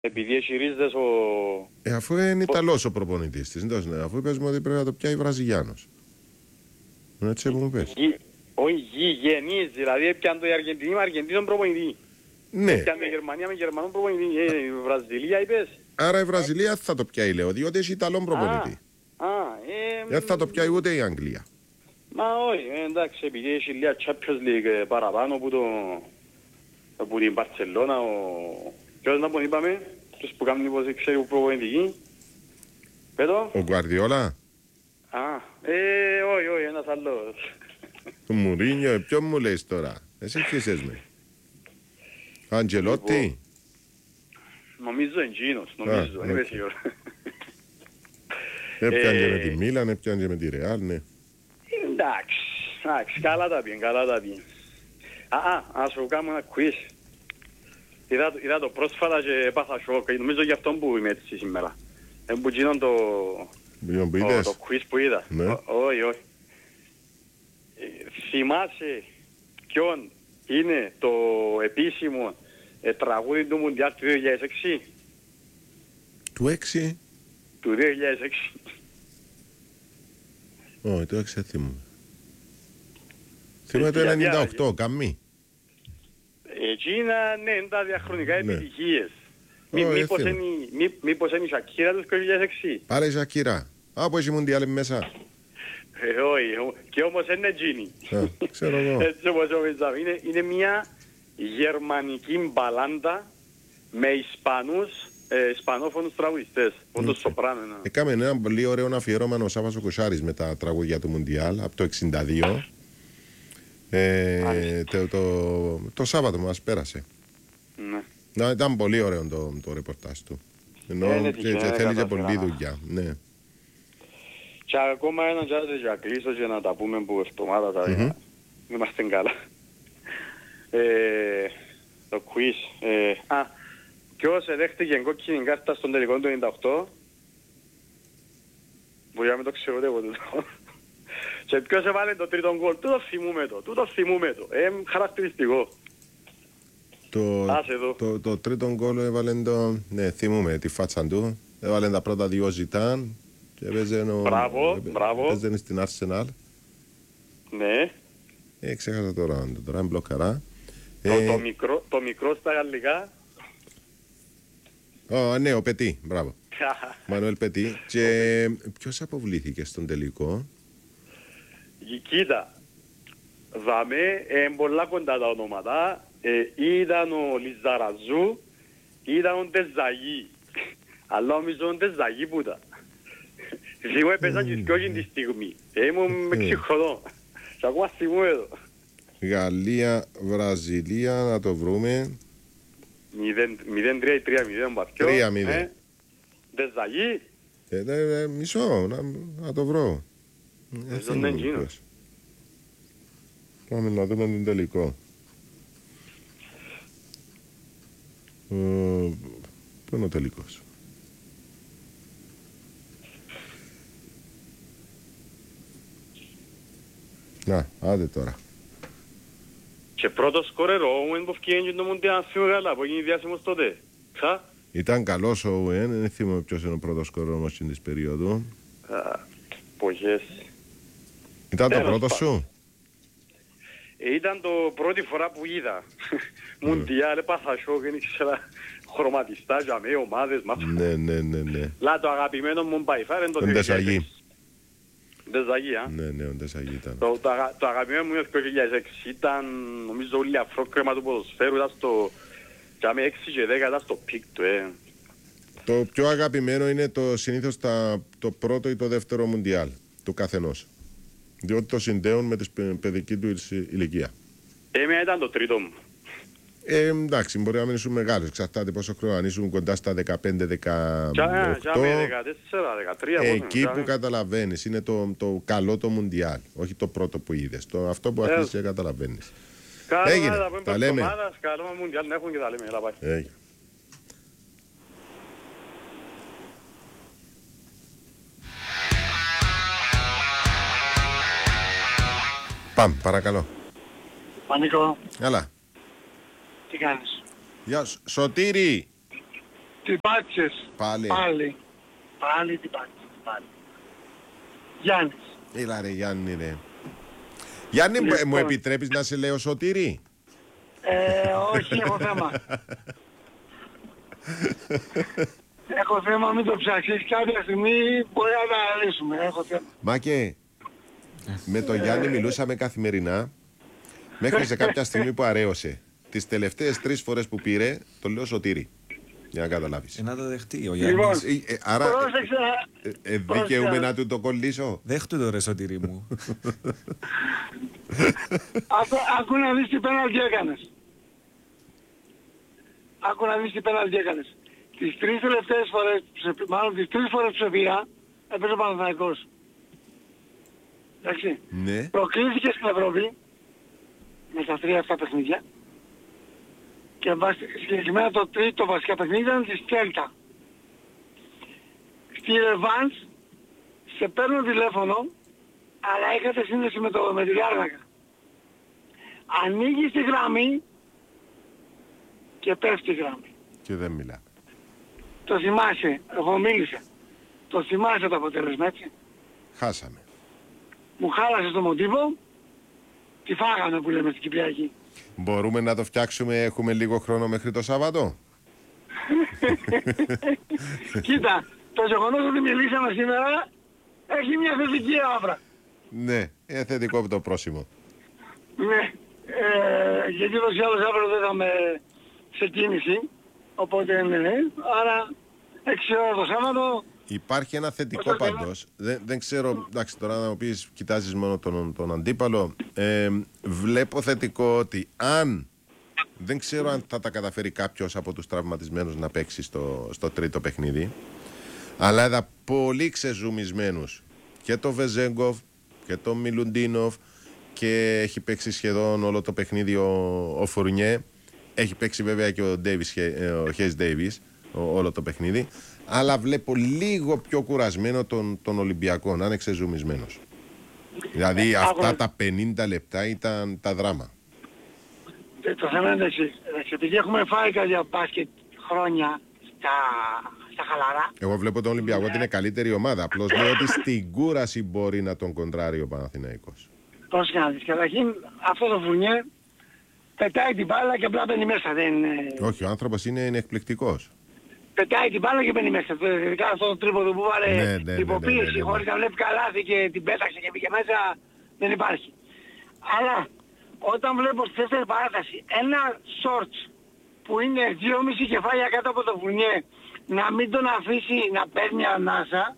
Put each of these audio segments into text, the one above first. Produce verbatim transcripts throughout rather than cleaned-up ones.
Επειδή έχει ρίζες ο... Ε, αφού είναι Ιταλός ο προπονητής της, ναι, αφού πες μου ότι πρέπει να το πιάει Βραζιλιάνος. Έτσι που μου πες. Όχι γηγενής, δηλαδή έπιαν το η Αργεντινή με Αργεντίνον προπονητή. Ναι. Έπιαν η Γερμανία με Γερμανόν προπονητή. Η Βραζιλία είπες. Άρα η Βραζιλία θα το πιάει, λέω, διότι έχει Ιταλόν προπονητή. Α, ε... Δεν θα το πιάει ούτε η Αγγλία. Μα όχι, εντάξει, επειδή έχει λίγα Champions League παραπάνω από, το, από την Μπαρτσελώνα, ο... ποιος να τον είπαμε, τους που κάνουν πως ξέρει ο προπονητική. Πέτω. Ο Γκουαρδιόλα. Α, ε, όχι, όχι, ένας άλλος. Ο Μουρίνιο, ποιον μου λες τώρα, εσύ ποιες με. Αντζελότη. Νομίζω εντζίνος, νομίζω, δεν είμαι σίγουρος. Έπιαν και με τη Μίλαν, έπιαν και με τη Ρεάλ, ναι. Εντάξει, εντάξει, καλά τα πιεν, καλά τα πιεν. Α, α, ας σου κάνω ένα quiz. Είδα, είδα το πρόσφατα και έπαθα σοκ, νομίζω γι' αυτό που είμαι έτσι σήμερα. Δεν που γίνον το, το, το quiz που είδα. Ναι. Όχι, όχι. Θυμάσαι ποιον είναι το επίσημο ε, τραγούδι του Μουντιάλ του δύο χιλιάδες έξι. Του έξι. Του δύο χιλιάδες έξι. Όχι, το έξι θυμούμαι. Θυμούμαι το ενενήντα οκτώ, καμί. Εκείνα, ναι, είναι τα διαχρονικά επιτυχίες. Μήπως είναι η Σακύρα του δύο χιλιάδες έξι. Άρα η Σακύρα. Α, που έχει Μουντιάλ μέσα. Όχι, και όμως είναι εκείνη. Ξέρω εγώ. Έτσι όπως νομίζαμε. Είναι μια γερμανική μπαλάντα με Ισπανούς, Ισπανόφωνους τραγουδιστές. Όντως σοπράνο. Έκαμε ένα πολύ ωραίο αφιερώμα ο Σάββας ο Κοσάρης με τα τραγούδια του Μουντιάλ από το εξήντα δύο. Ε, το, το, το Σάββατο μας πέρασε. Ναι. Να, ήταν πολύ ωραίο το, το ρεπορτάζ του. Ενώ ε, και, και θέλει και πολλή δουλειά. Ναι. Και ακόμα ένα τζάζε για κλείσω και να τα πούμε που εβδομάδα θα mm-hmm. είμαστε καλά. Ε, το quiz. Ε, α, ποιος εδέχτηκε κόκκινη κάρτα στον τελικό του ενενήντα οκτώ. Μπορεί να μην το ξέρω εγώ τούτο. Και ποιος έβαλε το τρίτο γκολ. Τούτο θυμούμε το. Τούτο θυμούμε το. Ε, χαρακτηριστικό. Το, το, το τρίτο γκολ έβαλε το... Ναι, θυμούμε τη φάτσα του. Έβαλε τα πρώτα δύο ζητάν. Και έπαιζε μπράβο, μπράβο. Έπαιζε στην Arsenal. Ναι. Ε, ξέχασα τώρα. Τώρα είναι μπλοκαρά. Το, ε, το, μικρό, το μικρό στα γαλλικά. Oh, ναι, ο Πετί, μπράβο. Μανουέλ Πετί. Και ποιος αποβλήθηκε στον τελικό? Κοίτα, δαμε, ε, πολλά κοντά τα ονόματα. Ε, ήταν ο Λιζαραζού, ήταν ο Ντεζαγί. Αλλά νομίζω ο Ντεζαγί που ήταν. Θυμώ έπαιζα και σκιόγιν τη στιγμή. Ήμουν με ξυχωτό. Και ακόμα θυμώ εδώ. Γαλλία, Βραζιλία, να το βρούμε. μηδέν τρία ή τρία μηδέν βαθιό. τρία μηδέν. Ντεζαγί. Ε, μισό, να, να το βρω. Δεν είναι εκείνο. Πάμε να δούμε τον τελικό. Ε, πού είναι ο τελικός? Να, άντε τώρα. Και πρώτο σκορερ, ο Owen που φκένει το Μουντιάλ στη Μεγάλα, που έγινε διάσημος τότε. Χα? Ήταν καλός ο Owen, δεν θυμάμαι ποιος είναι ο πρώτος σκορερ όμως στην της περίοδου. Α, ποχές. Ήταν το πρώτο σου? Ε, ήταν το πρώτη φορά που είδα. Μουντιάλ, έπαθα σοκ, δεν ήξερα χρωματιστά, για με ομάδες, μάθα. Ναι, ναι, ναι, ναι. Λά, το αγαπημένο μου μπαϊφάρ είναι το δύο χιλιάδες έξι. Ντεζαγί, α. Ναι, ναι, ο Ντεζαγί ήταν. Το, το, το αγαπημένο μου είναι το δύο χιλιάδες έξι. Ήταν, νομίζω, όλη αφρόκρεμα του ποδοσφαίρου. Ήταν στο... Και με έξι και δέκα ήταν στο πικ του, ε. Το πιο αγαπημένο είναι το συνήθως τα, το πρώτο ή το δεύτερο Μουντιάλ του καθενός. Διότι το συνδέουν με την παιδική του ηλικία. Εμένα ήταν το τρίτο μου. Ε, εντάξει, μπορεί να μην ήσουν μεγάλος. Εξαρτάται πόσο χρόνο. Αν ήσουν κοντά στα δεκαπέντε δεκαοκτώ. δεκατέσσερα δεκατρία. Εκεί που καταλαβαίνεις. Είναι το, το καλό το Μουντιάλ. Όχι το πρώτο που είδες. Το, αυτό που αρχίσεις και καταλαβαίνεις. Έγινε. Τα λέμε. Καλό Μουντιάλ να έχουν και τα λέμε. Έγινε. Πάμε, παρακαλώ. Πανίκο. Καλά. Τι κάνεις? Γεια σου. Σωτήρη. Τι πάτησες. Πάλι. Πάλι. Πάλι τι πάτησες. Πάλι. Γιάννης. Έλα ρε Γιάννη ρε. Γιάννη, Λοιπόν. μου επιτρέπεις να σε λέω Σωτήρη? Ε, όχι, έχω θέμα. Έχω θέμα, μην το ψάξεις. Κάποια στιγμή μπορεί να τα λύσουμε. Έχω θέμα. Μάκε, με τον Γιάννη μιλούσαμε καθημερινά μέχρι σε κάποια στιγμή που αρέωσε. Τις τελευταίες τρεις φορές που πήρε, το λέω Σωτήρη. Για να καταλάβεις. Ε, να το δεχτεί ο Λοιπόν, Γιάννης. Ε, ε, άρα, πρόσεξε. ε, ε, δικαιούμαι να του το κολλήσω. Δέχτου το ρε Σωτήρη μου. Άκου, άκου να δεις τι πέναλτι έκανες. Άκου να δεις τι πέναλτι έκανες. Τις τρεις τελευταίες φορές, που σε- μάλλον τις τρεις φορές που σε πήρα, έπαιζε ο Παναθηναϊκός. Εντάξει. Ναι. Προκλήθηκε στην Ευρώπη με τα τρία αυτά παιχνίδια και βασι- συγκεκριμένα το τρίτο βασικά παιχνίδι ήταν της Κέλτα. Στη Ρεβάνς σε παίρνω τηλέφωνο, αλλά είχατε σύνδεση με, το, με τη Λάρνακα. Ανοίγει τη γραμμή και πέφτει η γραμμή. Και δεν μιλάμε. Το θυμάσαι, εγώ μίλησα. Το θυμάσαι το αποτέλεσμα, έτσι. Χάσαμε. Μου χάλασε το μοτίβο, τη φάγαμε που λέμε στην Κυπριακή. Μπορούμε να το φτιάξουμε, έχουμε λίγο χρόνο μέχρι το Σάββατο. Κοίτα, το γεγονός ότι μιλήσαμε σήμερα έχει μια θετική άβρα. Ναι, είναι θετικό το πρόσημο. Ναι, ε, γιατί ούτως ή άλλως αύριο δεν θα είμαι σε κίνηση, οπότε ναι, ναι. Άρα έξι ώρα το Σάββατο. Υπάρχει ένα θετικό Όσο θέλω. πάντως. Δεν, δεν ξέρω, εντάξει, τώρα να μου πεις, κοιτάζεις μόνο τον, τον αντίπαλο. Ε, βλέπω θετικό ότι αν, δεν ξέρω αν θα τα καταφέρει κάποιος από τους τραυματισμένους να παίξει στο, στο τρίτο παιχνίδι, αλλά είδα πολύ ξεζουμισμένους και το Βεζέγκοφ και το Μιλουντίνοφ και έχει παίξει σχεδόν όλο το παιχνίδι ο, ο Φουρνιέ. Έχει παίξει βέβαια και ο, Davis, ο Χέις Ντέιβις όλο το παιχνίδι. Αλλά βλέπω λίγο πιο κουρασμένο τον, τον Ολυμπιακό, να είναι ξεζουμισμένος. Δηλαδή Ε, αυτά άκου- τα πενήντα λεπτά ήταν τα δράμα. Ε, Το θέμα είναι το εξής. Εντάξει, επειδή έχουμε φάει κάποια μπάσκετ χρόνια στα, στα χαλαρά, Εγώ βλέπω τον Ολυμπιακό ότι είναι καλύτερη ομάδα. Απλώς λέω ότι στην κούραση μπορεί να τον κοντράρει ο Παναθηναϊκός. πώς και να δεις. Καταρχήν αυτό το Φουρνιέ πετάει την μπάλα και απλά μπαίνει μέσα. Δεν, είναι- Όχι, ο άνθρωπος είναι, είναι εκπληκτικός. πετάει την μπάλα και μπαίνει μέσα. Το- Ειδικά αυτό το τρίποδο που βάλε Ναι, ναι, ναι, την υποποίηση ναι, ναι, ναι. χωρίς να βλέπει καλάθι και την πέταξε και πήγε μέσα, δεν υπάρχει. Αλλά όταν βλέπω στη δεύτερη παράταση ένα shorts που είναι δυόμιση κεφάλια κάτω από το Φουρνιέ να μην τον αφήσει να παίρνει ανάσα.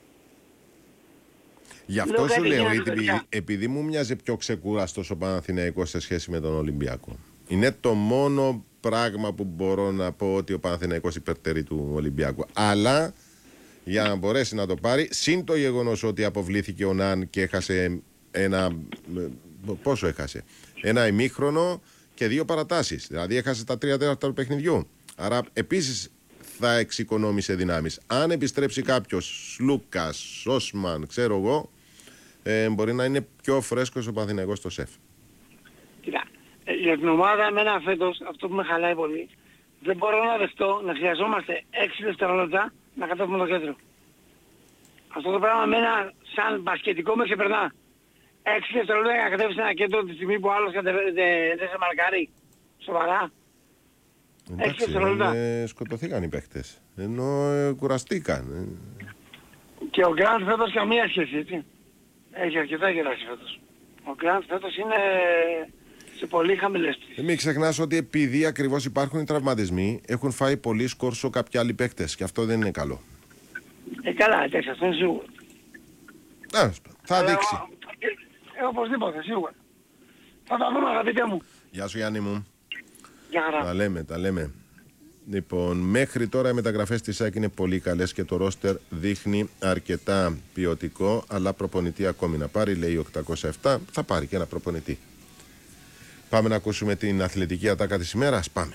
Γι' αυτό Λέω σου κάτι λέω, για επειδή, παιδιά. επειδή μου μοιάζει πιο ξεκούραστος ο Παναθηναϊκός σε σχέση με τον Ολυμπιακό. Είναι το μόνο πράγμα που μπορώ να πω ότι ο Παναθηναϊκός υπερτερεί του Ολυμπιακού. Αλλά για να μπορέσει να το πάρει, συν το γεγονός ότι αποβλήθηκε ο Ναν και έχασε ένα. Πόσο έχασε? Ένα ημίχρονο και δύο παρατάσεις. Δηλαδή έχασε τα τρία τέταρτα του παιχνιδιού. Άρα επίσης θα εξοικονόμησε δυνάμεις. Αν επιστρέψει κάποιος, Λούκας, Σόσμαν, ξέρω εγώ, ε, μπορεί να είναι πιο φρέσκος ο Παναθηναϊκός στο σεφ. Κοίτα, ε, για την ομάδα εμένα φέτος αυτό που με χαλάει πολύ, δεν μπορώ να δεχτώ να χρειαζόμαστε έξι δευτερόλεπτα να κατέβουμε το κέντρο. Αυτό το πράγμα εμένα σαν μπασκετικό με ξεπερνά. έξι δευτερόλεπτα για να κατέβεις ένα κέντρο τη στιγμή που άλλος κατεβαίνει, δεν δεν σε μαρκάρει. Σοβαρά. Εντάξει, δευτερόλεπτα. ε, σκοτωθήκαν οι παίχτες. Ενώ ε, κουραστήκαν. ε. Και ο Γκραντ φέτος καμία σχέση, έτσι. Έχει αρκετά γεράσει φέτος. Ο Γκραντ φέτος είναι σε πολύ χαμηλές πτήσεις. Ε, μην ξεχνάς ότι επειδή ακριβώς υπάρχουν οι τραυματισμοί, έχουν φάει πολύ σκόρσο κάποιοι άλλοι παίχτες και αυτό δεν είναι καλό. Ε, καλά, εντάξει, αυτό είναι σίγουρο. Α, θα Αλλά, δείξει. Ε, οπωσδήποτε, σίγουρα. Θα τα δούμε, αγαπητέ μου. Γεια σου Γιάννη μου. Γεια χαρά. Τα λέμε, τα λέμε. Λοιπόν, μέχρι τώρα οι μεταγραφές της ΑΕΚ είναι πολύ καλές και το ρόστερ δείχνει αρκετά ποιοτικό, αλλά προπονητή ακόμη να πάρει, λέει οκτακόσια επτά, θα πάρει και ένα προπονητή. Πάμε να ακούσουμε την αθλητική ατάκα της ημέρας, πάμε.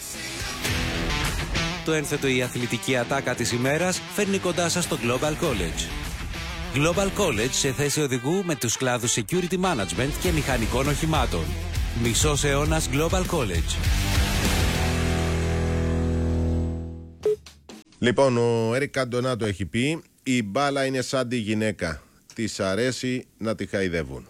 Το ένθετο η αθλητική ατάκα της ημέρας φέρνει κοντά σας το Global College. Global College σε θέση οδηγού με τους κλάδους Security Management και μηχανικών οχημάτων. Μισός αιώνας Global College. Λοιπόν, ο Έρικ Καντονά το έχει πει. Η μπάλα είναι σαν τη γυναίκα. Της αρέσει να τη χαϊδεύουν.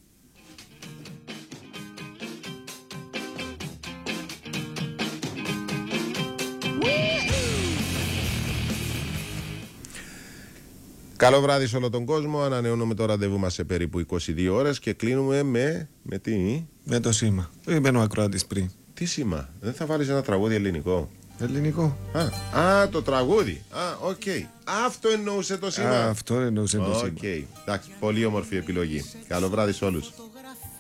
Καλό βράδυ σε όλο τον κόσμο. Ανανεώνουμε το ραντεβού μας σε περίπου είκοσι δύο ώρες και κλείνουμε με. Με τι? Με το σήμα. Είμαι ο ακροατής πριν. Τι σήμα? Δεν θα βάλεις ένα τραγούδι ελληνικό? Ελληνικό. Α, α το τραγούδι. Α, οκ. Okay. Αυτό εννοούσε το σήμα. Α, αυτό εννοούσε το σήμα. Οκ. Okay. Εντάξει, πολύ όμορφη επιλογή. Καλό βράδυ σε όλους.